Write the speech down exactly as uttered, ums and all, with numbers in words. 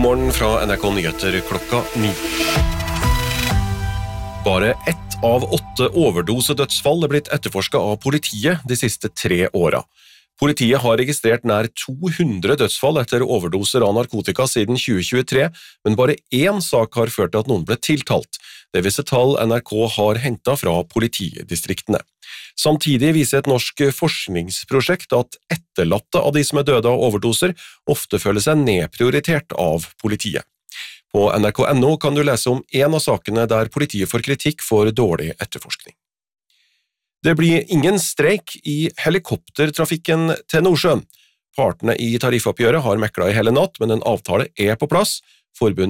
God morgen fra N R K Nyheter klokka ni. Bare ett av åtte overdosedødsfall er blitt etterforsket av politiet de siste tre åra. Politiet har registrert nær to hundre dødsfall etter overdoser av narkotika siden tjue tjuetre, men bare én sak har ført til at noen ble tiltalt. Det viser tall N R K har hentet fra politidistriktene. Samtidig viser et norsk forskningsprosjekt at etterlatte av de som er døde av overdoser ofte føler seg nedprioritert av politiet. På N R K punktum no kan du lese om en av sakene der politiet får kritikk for dårlig etterforskning. Det blir ingen streik i helikoptertrafikken til Nordsjøen. Partene i tariffoppgjøret har meklet i hele natt, men en avtale er på plass. Forbundet